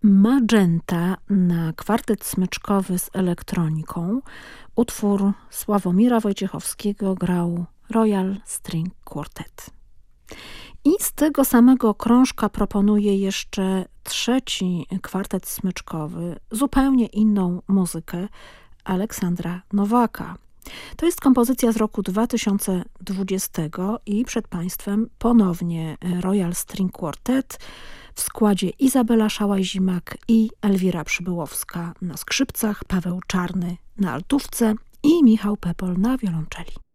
Magenta na kwartet smyczkowy z elektroniką. Utwór Sławomira Wojciechowskiego grał Royal String Quartet. I z tego samego krążka proponuję jeszcze trzeci kwartet smyczkowy, zupełnie inną muzykę Aleksandra Nowaka. To jest kompozycja z roku 2020 i przed Państwem ponownie Royal String Quartet w składzie Izabela Szałaj-Zimak i Elwira Przybyłowska na skrzypcach, Paweł Czarny na altówce i Michał Pepol na wiolonczeli.